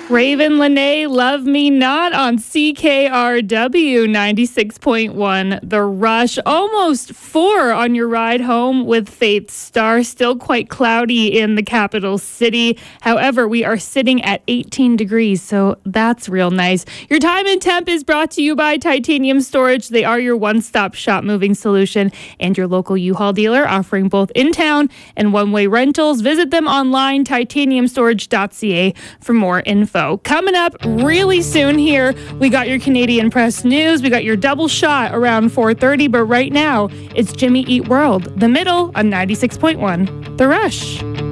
Raven Lene, Love Me Not on CKRW 96.1. The Rush, almost 4 on your ride home with Faith Star. Still quite cloudy in the capital city. However, we are sitting at 18 degrees, so that's real nice. Your time and temp is brought to you by Titanium Storage. They are your one-stop shop moving solution and your local U-Haul dealer, offering both in-town and one-way rentals. Visit them online, titaniumstorage.ca, for more info. Coming up really soon here, we got your Canadian Press News. We got your double shot around 4:30, but right now, it's Jimmy Eat World, The Middle on 96.1. The Rush.